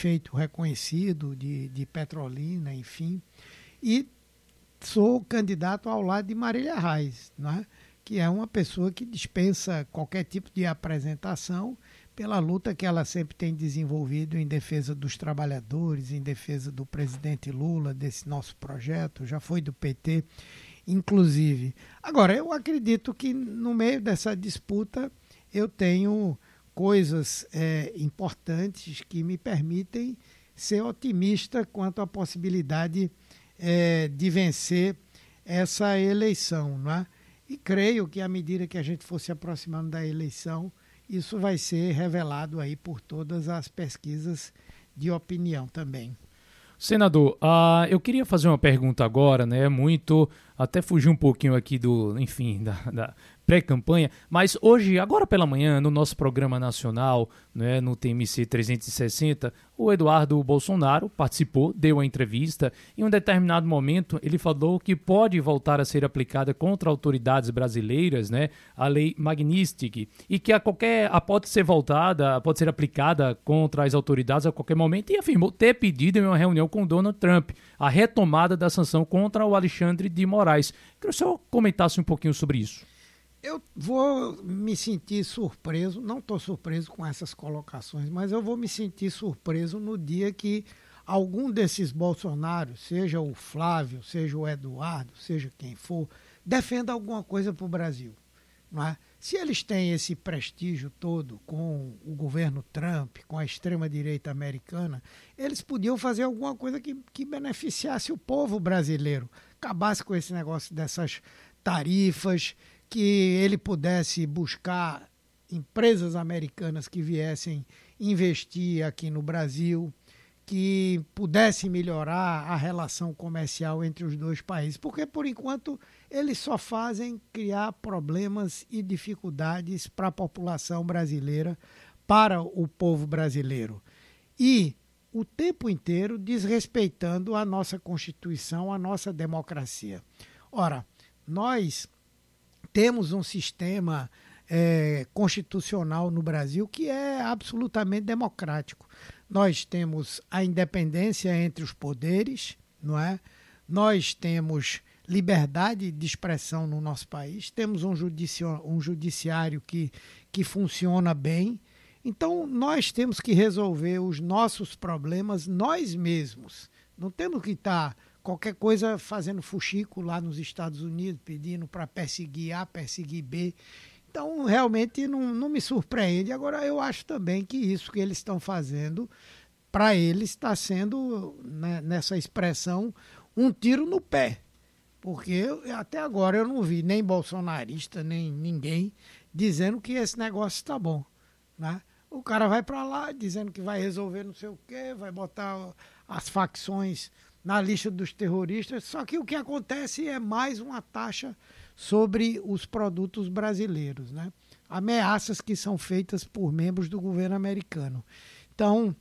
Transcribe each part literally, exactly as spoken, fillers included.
prefeito reconhecido de, de Petrolina, enfim, e sou candidato ao lado de Marília Reis, não é? Que é uma pessoa que dispensa qualquer tipo de apresentação pela luta que ela sempre tem desenvolvido em defesa dos trabalhadores, em defesa do presidente Lula, desse nosso projeto, já foi do P T, inclusive. Agora, eu acredito que no meio dessa disputa eu tenho coisas é, importantes que me permitem ser otimista quanto à possibilidade é, de vencer essa eleição, não é? E creio que à medida que a gente for se aproximando da eleição, isso vai ser revelado aí por todas as pesquisas de opinião também. Senador, uh, eu queria fazer uma pergunta agora, né? Muito, até fugir um pouquinho aqui do, enfim, da, da pré-campanha, mas hoje, agora pela manhã, no nosso programa nacional, né, no T M C trezentos e sessenta, o Eduardo Bolsonaro participou, deu uma entrevista, e em um determinado momento ele falou que pode voltar a ser aplicada contra autoridades brasileiras, né, a lei Magnitsky, e que a qualquer, a pode ser voltada, pode ser aplicada contra as autoridades a qualquer momento, e afirmou ter pedido em uma reunião com Donald Trump a retomada da sanção contra o Alexandre de Moraes. Queria que o senhor comentasse um pouquinho sobre isso. Eu vou me sentir surpreso, não estou surpreso com essas colocações, mas eu vou me sentir surpreso no dia que algum desses Bolsonaros, seja o Flávio, seja o Eduardo, seja quem for, defenda alguma coisa para o Brasil. Não é? Se eles têm esse prestígio todo com o governo Trump, com a extrema-direita americana, eles podiam fazer alguma coisa que, que beneficiasse o povo brasileiro, acabasse com esse negócio dessas tarifas, que ele pudesse buscar empresas americanas que viessem investir aqui no Brasil, que pudesse melhorar a relação comercial entre os dois países, porque por enquanto eles só fazem criar problemas e dificuldades para a população brasileira, para o povo brasileiro. E o tempo inteiro desrespeitando a nossa Constituição, a nossa democracia. Ora, nós temos um sistema é, constitucional no Brasil que é absolutamente democrático. Nós temos a independência entre os poderes, não é? Nós temos liberdade de expressão no nosso país, temos um, judici- um judiciário que, que funciona bem. Então, nós temos que resolver os nossos problemas nós mesmos. Não temos que estar qualquer coisa fazendo fuxico lá nos Estados Unidos, pedindo para perseguir A, perseguir B. Então, realmente, não, não me surpreende. Agora, eu acho também que isso que eles estão fazendo, para eles, está sendo, né, nessa expressão, um tiro no pé. Porque eu, até agora eu não vi nem bolsonarista, nem ninguém dizendo que esse negócio está bom, né? O cara vai para lá dizendo que vai resolver não sei o quê, vai botar as facções na lista dos terroristas, só que o que acontece é mais uma taxa sobre os produtos brasileiros, né? Ameaças que são feitas por membros do governo americano. Então,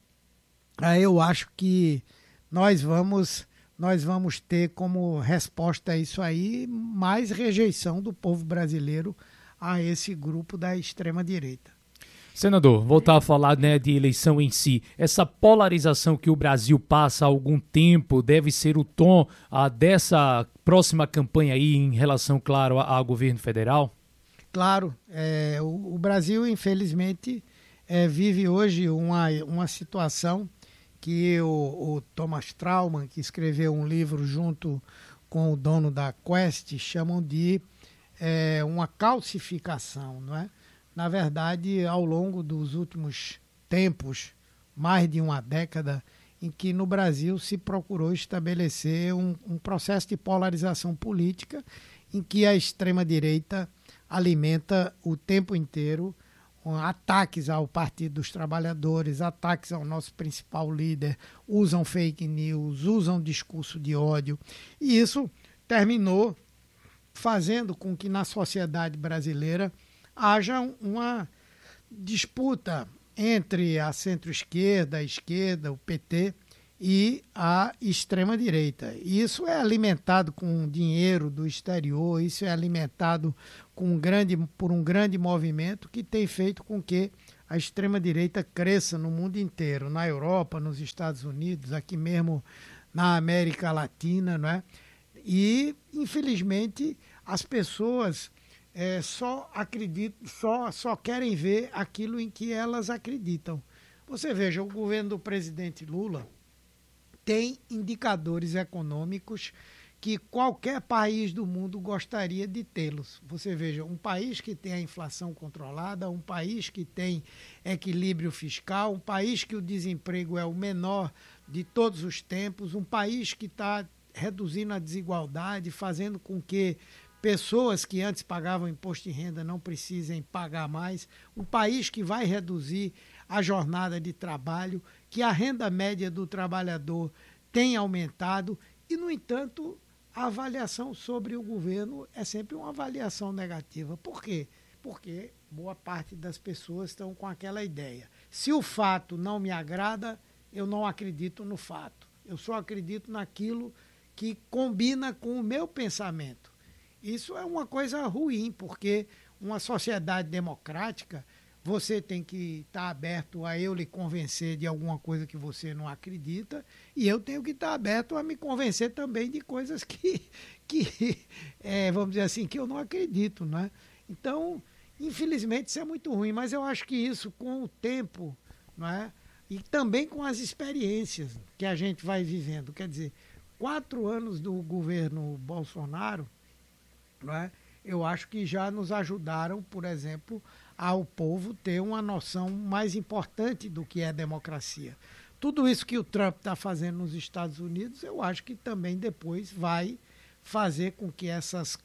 eu acho que nós vamos, nós vamos ter como resposta a isso aí mais rejeição do povo brasileiro a esse grupo da extrema-direita. Senador, voltar a falar, né, de eleição em si. Essa polarização que o Brasil passa há algum tempo deve ser o tom ah, dessa próxima campanha aí em relação, claro, ao, ao governo federal? Claro, é, o, o Brasil, infelizmente, é, vive hoje uma, uma situação que o, o Thomas Trauman, que escreveu um livro junto com o dono da Quest, chamam de é, uma calcificação, não é? Na verdade, ao longo dos últimos tempos, mais de uma década, em que no Brasil se procurou estabelecer um, um processo de polarização política em que a extrema-direita alimenta o tempo inteiro um, ataques ao Partido dos Trabalhadores, ataques ao nosso principal líder, usam fake news, usam discurso de ódio. E isso terminou fazendo com que na sociedade brasileira haja uma disputa entre a centro-esquerda, a esquerda, o P T e a extrema-direita. Isso é alimentado com dinheiro do exterior, isso é alimentado com um grande, por um grande movimento que tem feito com que a extrema-direita cresça no mundo inteiro, na Europa, nos Estados Unidos, aqui mesmo na América Latina, não é? E, infelizmente, as pessoas é, só acreditam, só, só querem ver aquilo em que elas acreditam. Você veja, o governo do presidente Lula tem indicadores econômicos que qualquer país do mundo gostaria de tê-los. Você veja, um país que tem a inflação controlada, um país que tem equilíbrio fiscal, um país que o desemprego é o menor de todos os tempos, um país que está reduzindo a desigualdade, fazendo com que pessoas que antes pagavam imposto de renda não precisem pagar mais, um país que vai reduzir a jornada de trabalho, que a renda média do trabalhador tem aumentado e, no entanto, a avaliação sobre o governo é sempre uma avaliação negativa. Por quê? Porque boa parte das pessoas estão com aquela ideia. Se o fato não me agrada, eu não acredito no fato. Eu só acredito naquilo que combina com o meu pensamento. Isso é uma coisa ruim, porque uma sociedade democrática, você tem que estar aberto a eu lhe convencer de alguma coisa que você não acredita, e eu tenho que estar aberto a me convencer também de coisas que, que é, vamos dizer assim, que eu não acredito, né? Então, infelizmente, isso é muito ruim, mas eu acho que isso, com o tempo, não é? E também com as experiências que a gente vai vivendo, quer dizer, quatro anos do governo Bolsonaro, não é? Eu acho que já nos ajudaram, por exemplo, ao povo ter uma noção mais importante do que é democracia. Tudo isso que o Trump está fazendo nos Estados Unidos, eu acho que também depois vai fazer com que essas,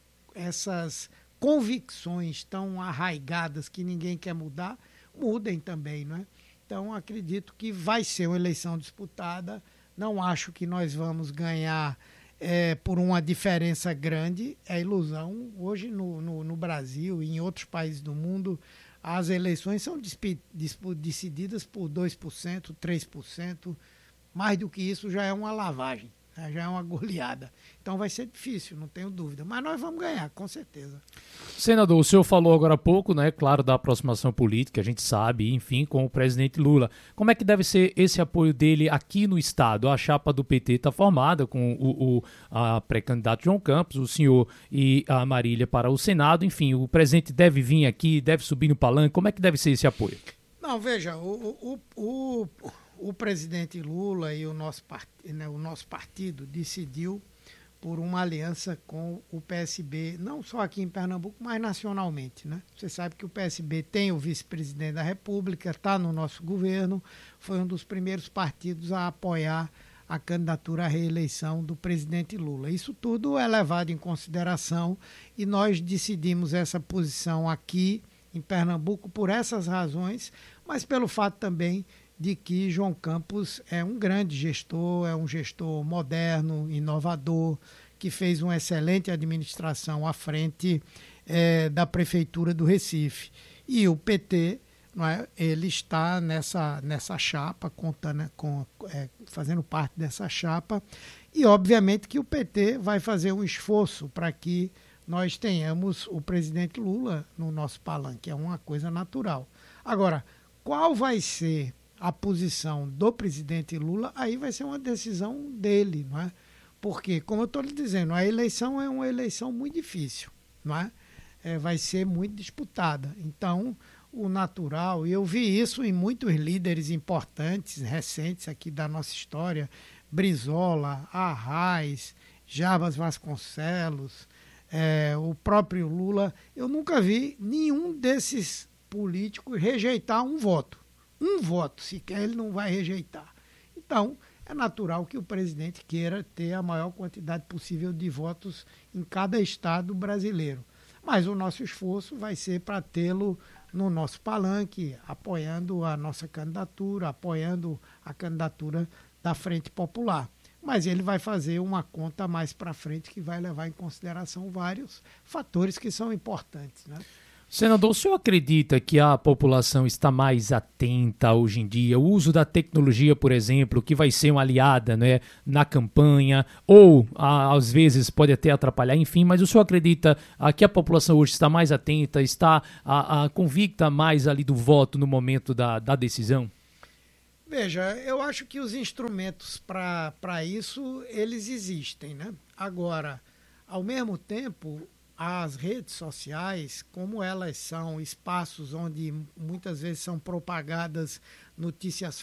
essas convicções tão arraigadas que ninguém quer mudar, mudem também, não é? Então, acredito que vai ser uma eleição disputada. Não acho que nós vamos ganhar É, por uma diferença grande, é ilusão. Hoje no, no, no Brasil e em outros países do mundo, as eleições são disp, disp, decididas por dois por cento, três por cento. Mais do que isso já é uma lavagem, né? Já é uma goleada. Então vai ser difícil, não tenho dúvida. Mas nós vamos ganhar, com certeza. Senador, o senhor falou agora há pouco, né, claro, da aproximação política, a gente sabe, enfim, com o presidente Lula. Como é que deve ser esse apoio dele aqui no Estado? A chapa do P T está formada com o, o a pré-candidato João Campos, o senhor e a Marília para o Senado. Enfim, o presidente deve vir aqui, deve subir no palanque. Como é que deve ser esse apoio? Não, veja, o, o, o, o presidente Lula e o nosso, part, né, o nosso partido decidiu por uma aliança com o P S B, não só aqui em Pernambuco, mas nacionalmente, né? Você sabe que o P S B tem o vice-presidente da República, está no nosso governo, foi um dos primeiros partidos a apoiar a candidatura à reeleição do presidente Lula. Isso tudo é levado em consideração e nós decidimos essa posição aqui em Pernambuco por essas razões, mas pelo fato também de que João Campos é um grande gestor, é um gestor moderno, inovador, que fez uma excelente administração à frente é, da Prefeitura do Recife. E o P T, não é, ele está nessa, nessa chapa, contando, com, é, fazendo parte dessa chapa, e obviamente que o P T vai fazer um esforço para que nós tenhamos o presidente Lula no nosso palanque, é uma coisa natural. Agora, qual vai ser a posição do presidente Lula? Aí vai ser uma decisão dele, não é? Porque, como eu estou lhe dizendo, a eleição é uma eleição muito difícil, não é? É, vai ser muito disputada. Então, o natural, e eu vi isso em muitos líderes importantes, recentes aqui da nossa história, Brizola, Arraes, Jarbas Vasconcelos, é, o próprio Lula, eu nunca vi nenhum desses políticos rejeitar um voto. Um voto sequer ele não vai rejeitar. Então, é natural que o presidente queira ter a maior quantidade possível de votos em cada estado brasileiro. Mas o nosso esforço vai ser para tê-lo no nosso palanque, apoiando a nossa candidatura, apoiando a candidatura da Frente Popular. Mas ele vai fazer uma conta mais para frente que vai levar em consideração vários fatores que são importantes, né? Senador, o senhor acredita que a população está mais atenta hoje em dia? O uso da tecnologia, por exemplo, que vai ser uma aliada, né, na campanha, ou a, às vezes pode até atrapalhar, enfim, mas o senhor acredita a, que a população hoje está mais atenta, está a, a, convicta mais ali do voto no momento da, da decisão? Veja, eu acho que os instrumentos para isso, eles existem, né? Agora, ao mesmo tempo, as redes sociais, como elas são espaços onde muitas vezes são propagadas notícias